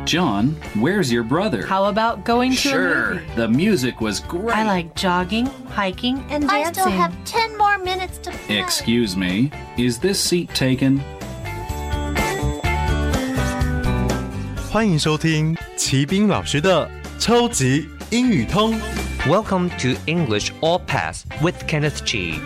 John, where's your brother? How about going to a Sure, movie? the music was great. I like jogging, hiking, and dancing. I still have 10 more minutes to play. Excuse me, is this seat taken? 欢迎收听齐斌老师的超级英语通。 Welcome to English All Pass with Kenneth Chi.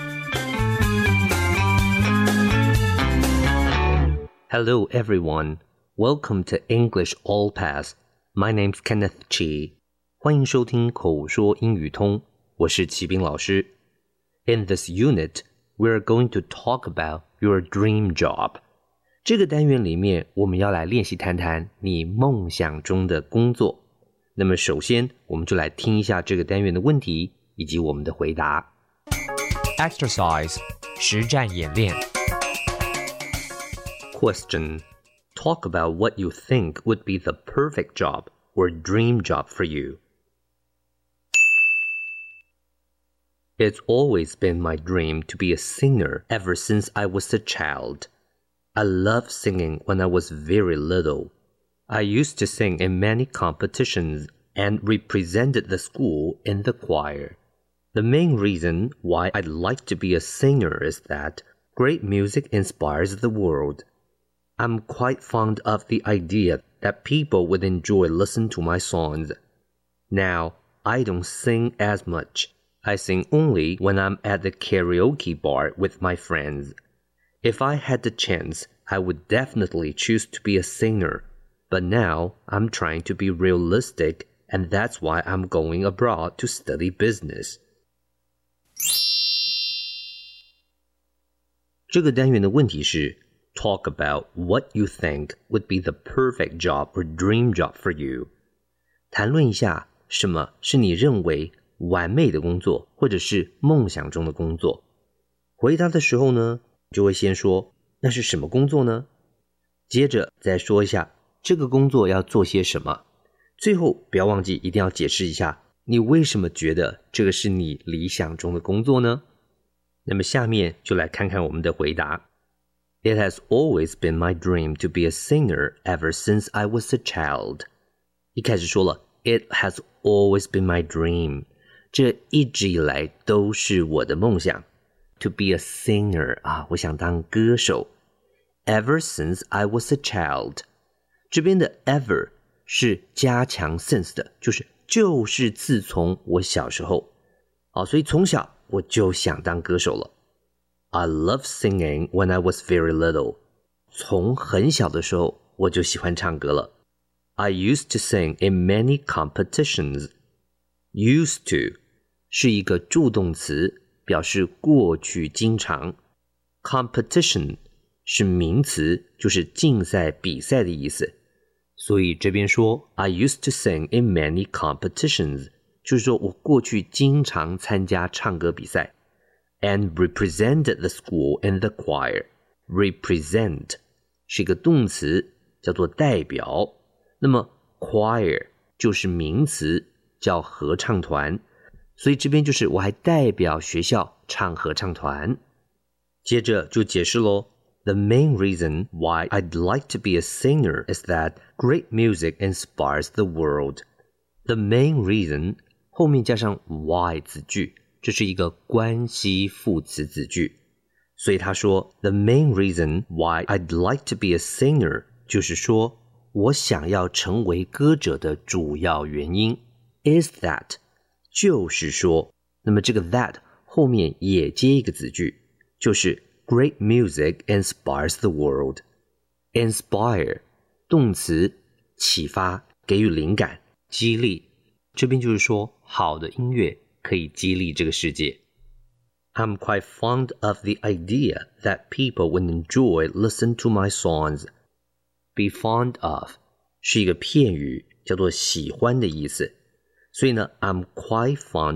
Hello everyone. Welcome to English All Pass. My name's Kenneth Chi. 欢迎收听口说英语通，我是齐斌老师。In this unit, we're going to talk about your dream job. 这个单元里面，我们要来练习谈谈你梦想中的工作。那么首先，我们就来听一下这个单元的问题以及我们的回答。Exercise 实战演练。Question: Talk about what you think would be the perfect job or dream job for you. It's always been my dream to be a singer ever since I was a child. I loved singing when I was very little. I used to sing in many competitions and represented the school in the choir. The main reason why I'd like to be a singer is that great music inspires the world. I'm quite fond of the idea that people would enjoy listening to my songs. Now, I don't sing as much. I sing only when I'm at the karaoke bar with my friends. If I had the chance, I would definitely choose to be a singer. But now, I'm trying to be realistic, and that's why I'm going abroad to study business. 这个单元的问题是 Talk about what you think would be the perfect job or dream job for you. 谈论一下什么是你认为完美的工作或者是梦想中的工作。回答的时候呢，就会先说那是什么工作呢？接着再说一下这个工作要做些什么。最后不要忘记一定要解释一下你为什么觉得这个是你理想中的工作呢？那么下面就来看看我们的回答。It has always been my dream to be a singer ever since I was a child. 一开始说了 It has always been my dream. 这一直以来都是我的梦想。To be a singer 我想当歌手。Ever since I was a child. 这边的 ever 是加强 since 的，就是自从我小时候。所以从小我就想当歌手了。I love singing when I was very little. 从很小的时候我就喜欢唱歌了。I used to sing in many competitions. Used to 是一个助动词，表示过去经常。Competition 是名词，就是竞赛比赛的意思。所以这边说 I used to sing in many competitions 就是说我过去经常参加唱歌比赛 and represented the school in the choir. Represent 是一个动词，叫做代表。那么 choir 就是名词，叫合唱团。所以这边就是我还代表学校唱合唱团。接着就解释咯。The main reason why I'd like to be a singer is that great music inspires the world. The main reason 后面加上 why 子句，这是一个关系副词子句。所以他说 The main reason why I'd like to be a singer 就是说我想要成为歌者的主要原因 is that 就是说，那么这个 that 后面也接一个子句，就是 Great music inspires the world. Inspire 动词，启发，给予灵感，激励。这边就是说，好的音乐可以激励这个世界。I'm quite fond of the idea that people would enjoy listening to my songs. Be fond of 是一个片语，叫做喜欢的意思。所以呢 I'm quite fond